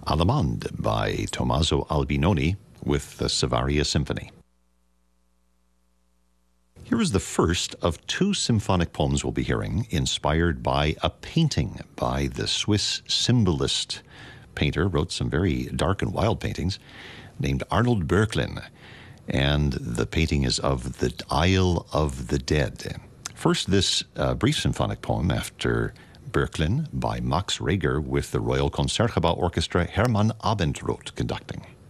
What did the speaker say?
Allemande by Tommaso Albinoni with the Savaria Symphony. Here is the first of two symphonic poems we'll be hearing, inspired by a painting by the Swiss symbolist painter, wrote some very dark and wild paintings, named Arnold Böcklin. And the painting is of the Isle of the Dead. First, this brief symphonic poem after Böcklin by Max Reger with the Royal Concertgebouw Orchestra, Hermann Abendroth conducting.